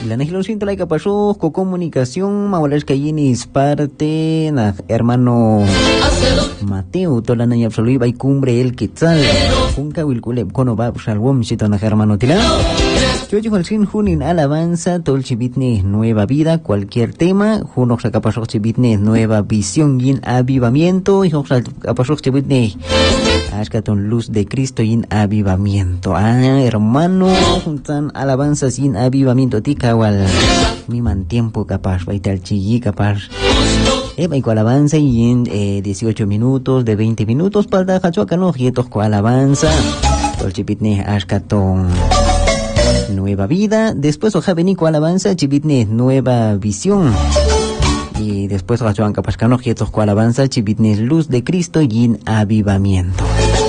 La Nejilosito la pasó con comunicación, Mawalas Cayinis parte, na hermano Mateo, toda la absoluta y cumbre el Quetzal, Junca Wilculeb, Conobab, Shalwom, Chito na hermano Tila. Yo digo el sin Junin alabanza, todo el chibitne nueva vida, cualquier tema, Junok Sacapasok chibitne nueva visión y avivamiento, y Junok Sacapasok chibitne Ashkaton luz de Cristo y avivamiento. Hermano, juntan alabanza sin avivamiento, ticawal, mi man tiempo capaz, baital chillí capaz. Con alabanza y en 18 minutos, de 20 minutos, para Hachuaca no, quietos con alabanza, todo el chibitne Ashkaton nueva vida, después oja venico alabanza, chibitne nueva visión. Y después Rachuan Capascano, quietos con alabanza, chibitne luz de Cristo y avivamiento.